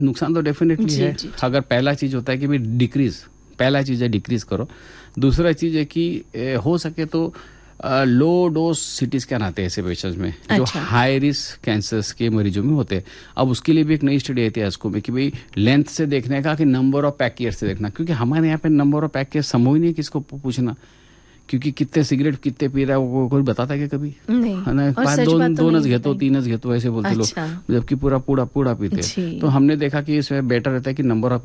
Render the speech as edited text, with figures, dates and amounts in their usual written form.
नुकसान तो डेफिनेटली है। अगर पहला चीज होता है कि भाई पहला चीज है डिक्रीज करो। दूसरा चीज है कि हो सके तो लो डोज सीटी स्कैन आते हैं ऐसे पेशेंट्स में जो हाई रिस्क कैंसर्स के मरीजों में होते हैं। अब उसके लिए भी एक नई स्टडी आई थी एस्को में कि भाई लेंथ से देखने का कि नंबर ऑफ पैक ईयर से देखना, क्योंकि हमारे यहाँ पे नंबर ऑफ पैक ईयर संभव ही नहीं है किसको पूछना, क्योंकि कितने सिगरेट कितने पी रहा है वो कोई बताता है क्या कभी? नहीं। दोनच घेतो तीनच घेतो ऐसे बोलते लोग, जबकि पूरा पीते। तो हमने देखा कि इसमें बेटर रहता है कि नंबर ऑफ